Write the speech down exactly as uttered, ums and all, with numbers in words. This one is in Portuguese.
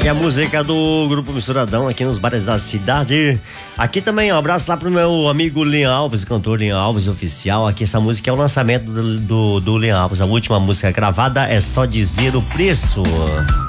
aqui é a música do Grupo Misturadão aqui nos bares da cidade. Aqui também um abraço lá pro meu amigo Lian Alves, cantor Lian Alves oficial. Aqui essa música é o lançamento do, do, do Lian Alves. A última música gravada é Só Dizer o Preço.